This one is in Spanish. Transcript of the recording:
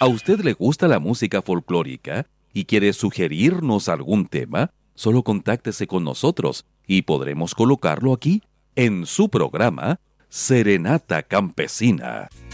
¿A usted le gusta la música folclórica y quiere sugerirnos algún tema? Solo contáctese con nosotros y podremos colocarlo aquí en su programa Serenata Campesina.